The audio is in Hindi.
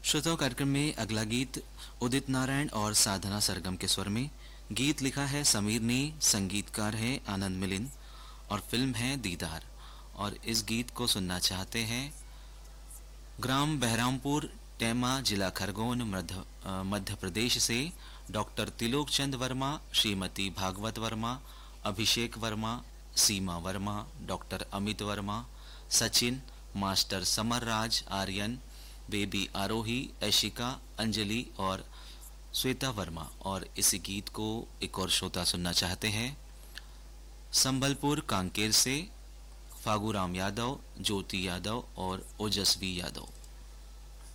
श्रोताओं, कार्यक्रम में अगला गीत उदित नारायण और साधना सरगम के स्वर में। गीत लिखा है समीर ने, संगीतकार है आनंद मिलिंद और फिल्म है दीदार। और इस गीत को सुनना चाहते हैं ग्राम बहरामपुर, टेमा, जिला खरगोन, मध्य प्रदेश से डॉक्टर तिलोक चंद वर्मा, श्रीमती भागवत वर्मा, अभिषेक वर्मा, सीमा Verma, doctor Amit Verma, Sachin, master summer राज, आर्यन, बेबी आरोही, ऐशिका, अंजलि और श्वेता वर्मा। और इस गीत को एक और श्रोता सुनना चाहते हैं संबलपुर कांकेर से फागूराम यादव, ज्योति यादव और ओजस्वी यादव।